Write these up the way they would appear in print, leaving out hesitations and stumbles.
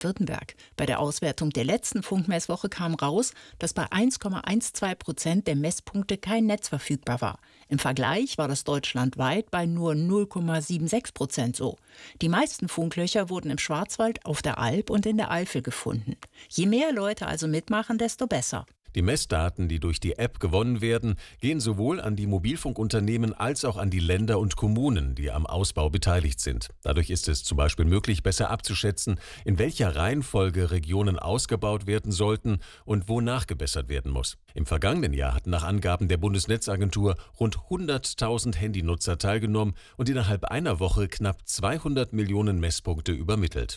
Württemberg. Bei der Auswertung der letzten Funkmesswoche kam raus, dass bei 1,12% der Messpunkte kein Netz verfügbar war. Im Vergleich war das deutschlandweit bei nur 0,76% so. Die meisten Funklöcher wurden im Schwarzwald, auf der Alp und in der Eifel gefunden. Je mehr Leute also mitmachen, desto besser. Die Messdaten, die durch die App gewonnen werden, gehen sowohl an die Mobilfunkunternehmen als auch an die Länder und Kommunen, die am Ausbau beteiligt sind. Dadurch ist es zum Beispiel möglich, besser abzuschätzen, in welcher Reihenfolge Regionen ausgebaut werden sollten und wo nachgebessert werden muss. Im vergangenen Jahr hatten nach Angaben der Bundesnetzagentur rund 100.000 Handynutzer teilgenommen und innerhalb einer Woche knapp 200 Millionen Messpunkte übermittelt.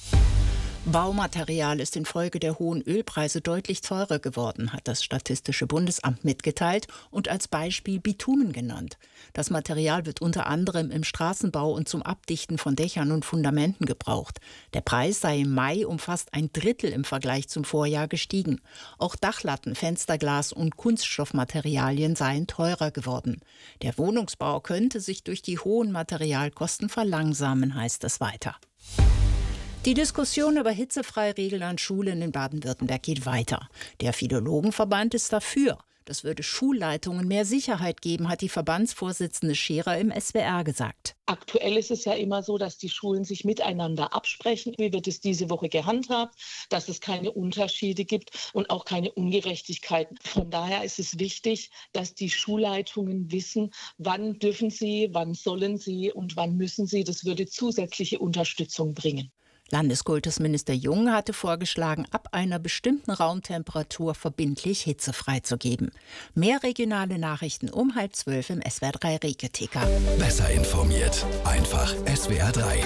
Baumaterial ist infolge der hohen Ölpreise deutlich teurer geworden, hat das Statistische Bundesamt mitgeteilt und als Beispiel Bitumen genannt. Das Material wird unter anderem im Straßenbau und zum Abdichten von Dächern und Fundamenten gebraucht. Der Preis sei im Mai um fast ein Drittel im Vergleich zum Vorjahr gestiegen. Auch Dachlatten, Fensterglas und Kunststoffmaterialien seien teurer geworden. Der Wohnungsbau könnte sich durch die hohen Materialkosten verlangsamen, heißt es weiter. Die Diskussion über hitzefreie-Regeln an Schulen in Baden-Württemberg geht weiter. Der Philologenverband ist dafür. Das würde Schulleitungen mehr Sicherheit geben, hat die Verbandsvorsitzende Scherer im SWR gesagt. Aktuell ist es ja immer so, dass die Schulen sich miteinander absprechen. Wie wird es diese Woche gehandhabt, dass es keine Unterschiede gibt und auch keine Ungerechtigkeiten. Von daher ist es wichtig, dass die Schulleitungen wissen, wann dürfen sie, wann sollen sie und wann müssen sie. Das würde zusätzliche Unterstützung bringen. Landeskultusminister Jung hatte vorgeschlagen, ab einer bestimmten Raumtemperatur verbindlich hitzefrei zu geben. Mehr regionale Nachrichten um 11:30 im SWR3 Reke-Ticker. Besser informiert, einfach SWR3.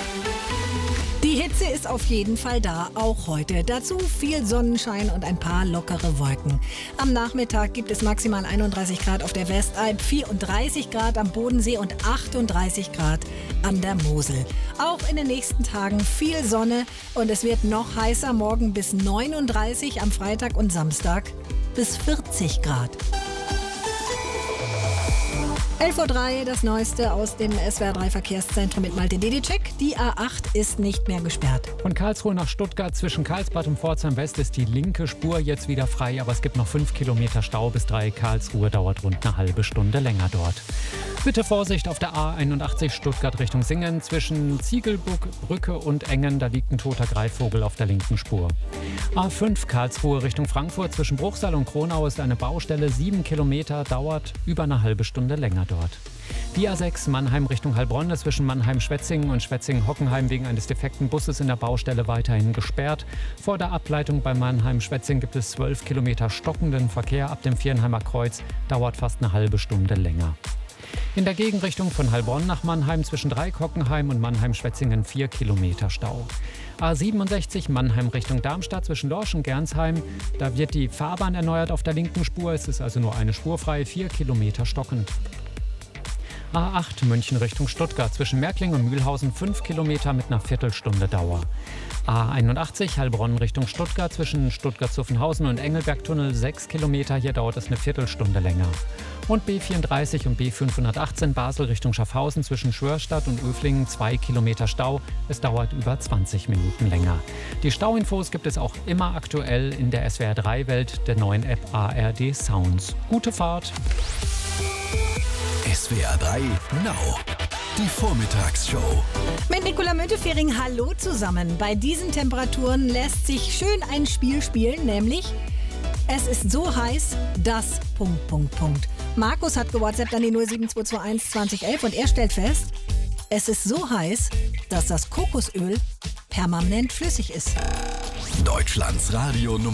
Die Hitze ist auf jeden Fall da, auch heute. Dazu viel Sonnenschein und ein paar lockere Wolken. Am Nachmittag gibt es maximal 31 Grad auf der Westalb, 34 Grad am Bodensee und 38 Grad an der Mosel. Auch in den nächsten Tagen viel Sonne und es wird noch heißer, morgen bis 39, am Freitag und Samstag bis 40 Grad. 11:03 Uhr, das Neueste aus dem SWR3 Verkehrszentrum mit Malte Dedicek. Die A8 ist nicht mehr gesperrt. Von Karlsruhe nach Stuttgart zwischen Karlsbad und Pforzheim West ist die linke Spur jetzt wieder frei, aber es gibt noch 5 Kilometer Stau bis Dreieck Karlsruhe, dauert rund eine halbe Stunde länger dort. Bitte Vorsicht auf der A81 Stuttgart Richtung Singen. Zwischen Ziegelbrücke und Engen, da liegt ein toter Greifvogel auf der linken Spur. A5 Karlsruhe Richtung Frankfurt. Zwischen Bruchsal und Kronau ist eine Baustelle. 7 Kilometer, dauert über eine halbe Stunde länger dort. Die A6 Mannheim Richtung Heilbronn ist zwischen Mannheim-Schwetzingen und Schwetzingen-Hockenheim wegen eines defekten Busses in der Baustelle weiterhin gesperrt. Vor der Ableitung bei Mannheim-Schwetzingen gibt es 12 Kilometer stockenden Verkehr. Ab dem Vierenheimer Kreuz dauert fast eine halbe Stunde länger. In der Gegenrichtung von Heilbronn nach Mannheim zwischen Dreieck-Hockenheim und Mannheim-Schwetzingen 4 Kilometer Stau. A67 Mannheim Richtung Darmstadt zwischen Lorsch und Gernsheim. Da wird die Fahrbahn erneuert auf der linken Spur. Es ist also nur eine Spur frei, 4 Kilometer stockend. A8 München Richtung Stuttgart zwischen Märkling und Mühlhausen 5 Kilometer mit einer Viertelstunde Dauer. A81 Heilbronn Richtung Stuttgart zwischen Stuttgart-Zuffenhausen und Engelbergtunnel 6 Kilometer, hier dauert es eine Viertelstunde länger. Und B34 und B518 Basel Richtung Schaffhausen zwischen Schwörstadt und Öflingen 2 Kilometer Stau, es dauert über 20 Minuten länger. Die Stauinfos gibt es auch immer aktuell in der SWR3-Welt, der neuen App ARD Sounds. Gute Fahrt! SWR3 Now. Die Vormittagsshow. Mit Nicola Müntefering, hallo zusammen. Bei diesen Temperaturen lässt sich schön ein Spiel spielen, nämlich es ist so heiß, dass... Markus hat gewhatsappt an die 07221 2011 und er stellt fest, es ist so heiß, dass das Kokosöl permanent flüssig ist. Deutschlands Radio